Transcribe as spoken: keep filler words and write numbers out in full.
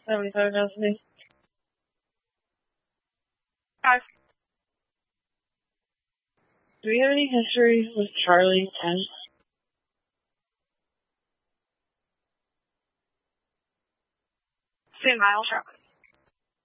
seventy-five thousand. Five. Do we have any history with Charlie ten? Same mile truck.